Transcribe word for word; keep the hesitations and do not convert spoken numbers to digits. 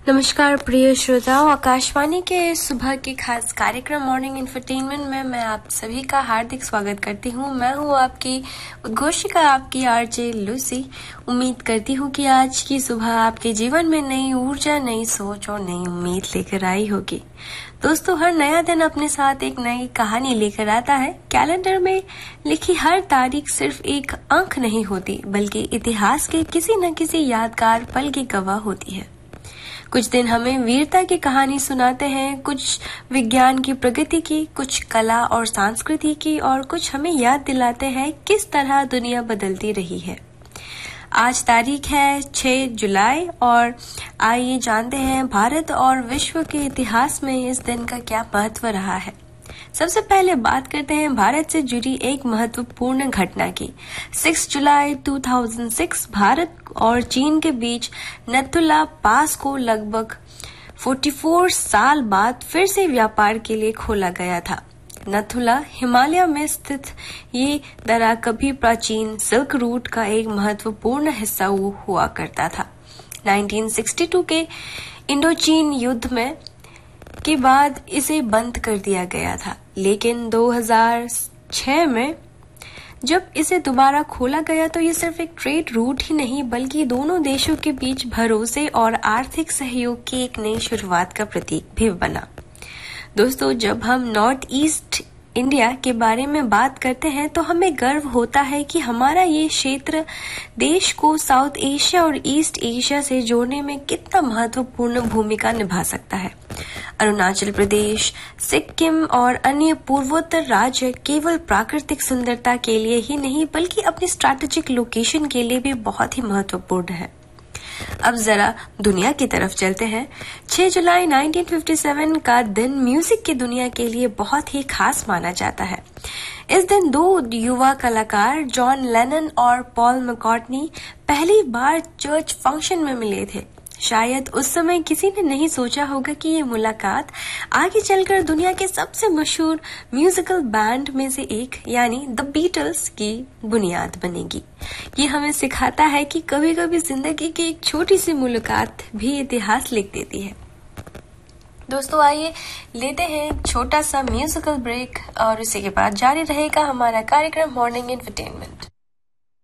नमस्कार प्रिय श्रोताओं, आकाशवाणी के सुबह के खास कार्यक्रम मॉर्निंग इंफरटेनमेंट में मैं आप सभी का हार्दिक स्वागत करती हूँ। मैं हूँ आपकी उद्घोषिका, आपकी आरजे लूसी। उम्मीद करती हूँ कि आज की सुबह आपके जीवन में नई ऊर्जा, नई सोच और नई उम्मीद लेकर आई होगी। दोस्तों, हर नया दिन अपने साथ एक नई कहानी लेकर आता है। कैलेंडर में लिखी हर तारीख सिर्फ एक अंक नहीं होती, बल्कि इतिहास के किसी न किसी यादगार पल की गवाह होती है। कुछ दिन हमें वीरता की कहानी सुनाते हैं, कुछ विज्ञान की प्रगति की, कुछ कला और संस्कृति की, और कुछ हमें याद दिलाते हैं किस तरह दुनिया बदलती रही है। आज तारीख है छह जुलाई और आइए जानते हैं भारत और विश्व के इतिहास में इस दिन का क्या महत्व रहा है। सबसे पहले बात करते हैं भारत से जुड़ी एक महत्वपूर्ण घटना की। छह जुलाई दो हज़ार छह भारत और चीन के बीच नथुला पास को लगभग चौवालीस साल बाद फिर से व्यापार के लिए खोला गया था। नथुला हिमालय में स्थित ये दर्रा कभी प्राचीन सिल्क रूट का एक महत्वपूर्ण हिस्सा हुआ करता था। उन्नीस सौ बासठ के इंडो चीन युद्ध में के बाद इसे बंद कर दिया गया था, लेकिन दो हज़ार छह में जब इसे दोबारा खोला गया तो ये सिर्फ एक ट्रेड रूट ही नहीं, बल्कि दोनों देशों के बीच भरोसे और आर्थिक सहयोग की एक नई शुरुआत का प्रतीक भी बना। दोस्तों, जब हम नॉर्थ ईस्ट इंडिया के बारे में बात करते हैं तो हमें गर्व होता है कि हमारा ये क्षेत्र देश को साउथ एशिया और ईस्ट एशिया से जोड़ने में कितना महत्वपूर्ण भूमिका निभा सकता है। अरुणाचल प्रदेश, सिक्किम और अन्य पूर्वोत्तर राज्य केवल प्राकृतिक सुंदरता के लिए ही नहीं, बल्कि अपनी स्ट्रैटेजिक लोकेशन के लिए भी बहुत ही महत्वपूर्ण है। अब जरा दुनिया की तरफ चलते हैं। छह जुलाई उन्नीस सौ सत्तावन का दिन म्यूजिक की दुनिया के लिए बहुत ही खास माना जाता है। इस दिन दो युवा कलाकार जॉन लेनन और पॉल मैककार्टनी पहली बार चर्च फंक्शन में मिले थे। शायद उस समय किसी ने नहीं सोचा होगा कि ये मुलाकात आगे चलकर दुनिया के सबसे मशहूर म्यूजिकल बैंड में से एक यानी द बीटल्स की बुनियाद बनेगी। ये हमें सिखाता है कि कभी कभी जिंदगी की एक छोटी सी मुलाकात भी इतिहास लिख देती है। दोस्तों, आइए लेते हैं एक छोटा सा म्यूजिकल ब्रेक और इसी के बाद जारी रहेगा हमारा कार्यक्रम मॉर्निंग एंटरटेनमेंट।